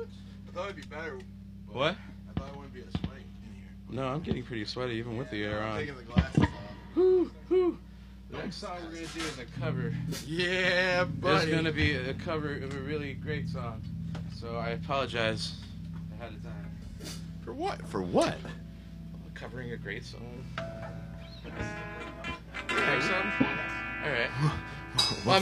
I thought it'd be better. What? I thought it wouldn't be as sweaty in here. No, I'm getting pretty sweaty even with the air I'm on. taking the glasses off. Whew, whew. The next song we're going to do is a cover. Yeah, buddy. It's going to be a cover of a really great song. So I apologize ahead of time. For what? For what? Covering a great song. Great song? All right. Well,